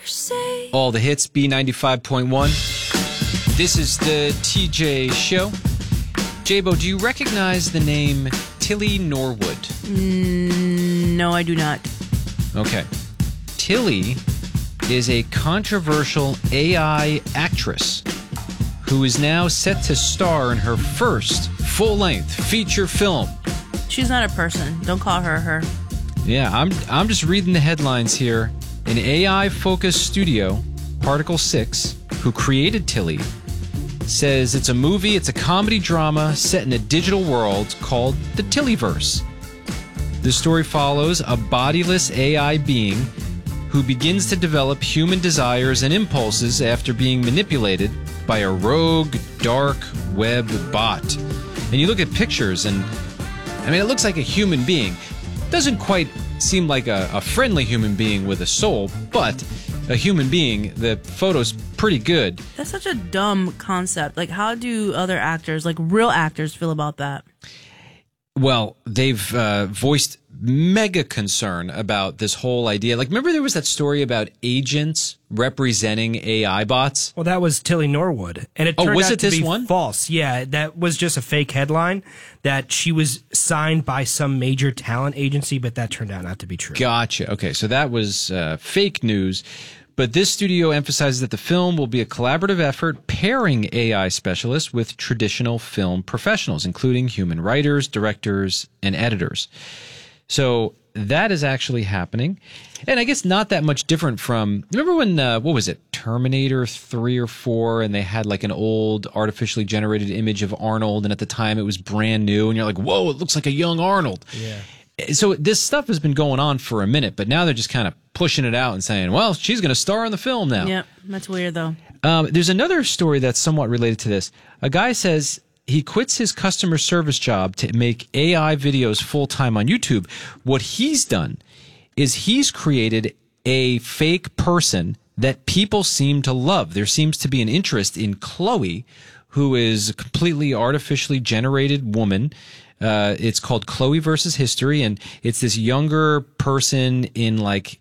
All the hits, B95.1. This is the TJ Show. Jabo, do you recognize the name Tilly Norwood? No, I do not. Okay. Tilly is a controversial AI actress who is now set to star in her first full-length feature film. She's not a person. Don't call her her. Yeah, I'm just reading the headlines here. An AI-focused studio, Particle 6, who created Tilly, says it's a movie, it's a comedy drama set in a digital world called the Tillyverse. The story follows a bodiless AI being who begins to develop human desires and impulses after being manipulated by a rogue, dark web bot. And you look at pictures and, I mean, it looks like a human being. Doesn't quite seem like a friendly human being with a soul, but a human being. The photo's pretty good. That's such a dumb concept. Like, how do other actors, like real actors, feel about that? Well, they've voiced mega concern about this whole idea. Like, remember there was that story about agents representing AI bots? Well, that was Tilly Norwood. And it turned out to be one? false. Yeah, that was just a fake headline that she was signed by some major talent agency, but that turned out not to be true. Gotcha. Okay, so that was fake news. But this studio emphasizes that the film will be a collaborative effort pairing AI specialists with traditional film professionals, including human writers, directors, and editors. So that is actually happening. And I guess not that much different from, remember when, what was it, Terminator 3 or 4, and they had like an old artificially generated image of Arnold, and at the time it was brand new, and you're like, whoa, it looks like a young Arnold. Yeah. So this stuff has been going on for a minute, but now they're just kind of pushing it out and saying, well, she's going to star in the film now. Yep, that's weird, though. There's another story that's somewhat related to this. A guy says he quits his customer service job to make AI videos full-time on YouTube. What he's done is he's created a fake person that people seem to love. There seems to be an interest in Chloe, who is a completely artificially generated woman. It's called Chloe versus History, and it's this younger person in like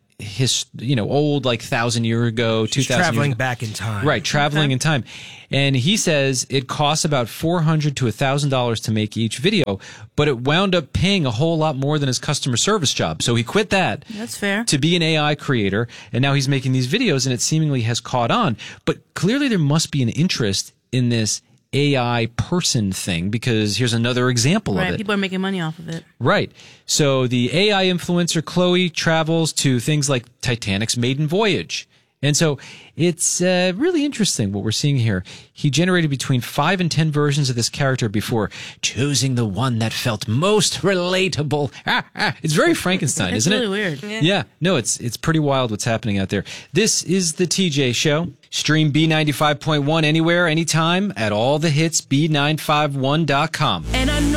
old, like 1,000 years ago, 2,000 traveling years back in time. Right, traveling in time. And he says it costs about $400 to $1,000 to make each video, but it wound up paying a whole lot more than his customer service job. So he quit that. That's fair. To be an AI creator, and now he's making these videos, and it seemingly has caught on. But clearly there must be an interest in this AI person thing, because here's another example of it. Right, people are making money off of it. Right. So the AI influencer Chloe travels to things like Titanic's maiden voyage. And so it's really interesting what we're seeing here. He generated between 5 and 10 versions of this character before choosing the one that felt most relatable. It's very Frankenstein, isn't it? It's really weird. Yeah. No, it's pretty wild what's happening out there. This is the TJ Show. Stream B95.1 anywhere, anytime at all the hits B951.com. And I know